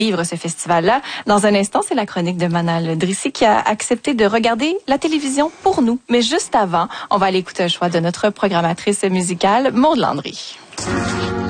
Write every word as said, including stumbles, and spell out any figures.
vivre ce festival-là. Dans un instant, c'est la chronique de Manal Drissi qui a accepté de regarder la télévision pour nous. Mais juste avant, on va aller écouter un choix de notre programmatrice musicale, Maude Landry.